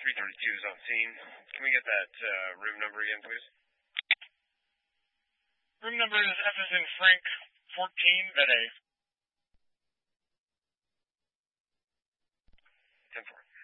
332 is on scene. Can we get that room number again, please? Room number is F as in Frank, 14, bed A. 10-4.